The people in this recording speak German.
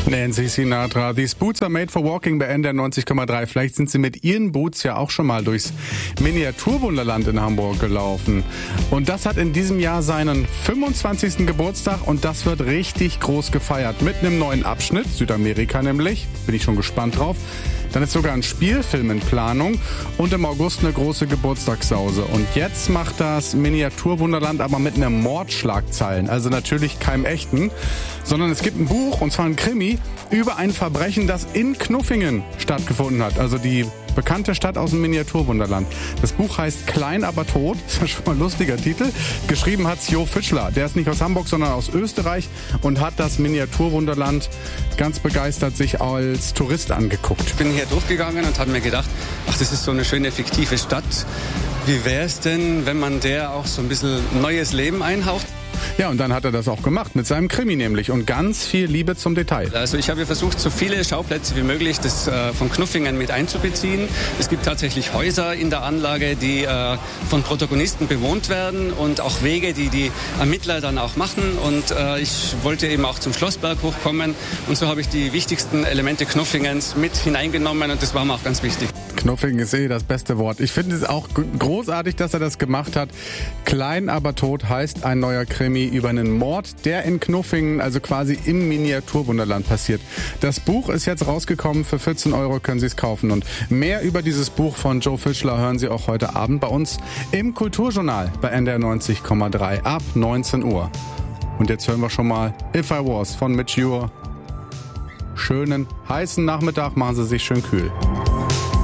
Nancy Sinatra, These Boots are made for walking bei NDR 90,3. Vielleicht sind Sie mit Ihren Boots ja auch schon mal durchs Miniaturwunderland in Hamburg gelaufen. Und das hat in diesem Jahr seinen 25. Geburtstag und das wird richtig groß gefeiert. Mit einem neuen Abschnitt, Südamerika nämlich, bin ich schon gespannt drauf. Dann ist sogar ein Spielfilm in Planung und im August eine große Geburtstagssause. Und jetzt macht das Miniaturwunderland aber mit einem Mordschlagzeilen. Also natürlich keinem echten, sondern es gibt ein Buch, und zwar ein Krimi, über ein Verbrechen, das in Knuffingen stattgefunden hat. Also die bekannte Stadt aus dem Miniaturwunderland. Das Buch heißt Klein, aber tot. Das ist ja schon mal ein lustiger Titel. Geschrieben hat's Jo Fischler. Der ist nicht aus Hamburg, sondern aus Österreich und hat das Miniaturwunderland ganz begeistert sich als Tourist angeguckt. Ich bin hier durchgegangen und habe mir gedacht, ach, das ist so eine schöne fiktive Stadt. Wie wäre es denn, wenn man der auch so ein bisschen neues Leben einhaucht? Ja, und dann hat er das auch gemacht, mit seinem Krimi nämlich und ganz viel Liebe zum Detail. Also ich habe versucht, so viele Schauplätze wie möglich das von Knuffingen mit einzubeziehen. Es gibt tatsächlich Häuser in der Anlage, die von Protagonisten bewohnt werden und auch Wege, die die Ermittler dann auch machen. Und ich wollte eben auch zum Schlossberg hochkommen und so habe ich die wichtigsten Elemente Knuffingens mit hineingenommen und das war mir auch ganz wichtig. Knuffingen ist das beste Wort. Ich finde es auch großartig, dass er das gemacht hat. Klein, aber tot heißt ein neuer Krimi über einen Mord, der in Knuffingen, also quasi im Miniaturwunderland passiert. Das Buch ist jetzt rausgekommen. Für 14 € können Sie es kaufen. Und mehr über dieses Buch von Jo Fischler hören Sie auch heute Abend bei uns im Kulturjournal bei NDR 90,3 ab 19 Uhr. Und jetzt hören wir schon mal If I Was von Mitch Ure. Schönen, heißen Nachmittag, machen Sie sich schön kühl.